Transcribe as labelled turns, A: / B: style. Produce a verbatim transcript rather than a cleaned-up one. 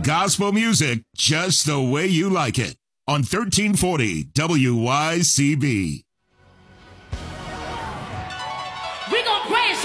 A: gospel music just the way you like it on thirteen forty W Y C B.
B: We gonna praise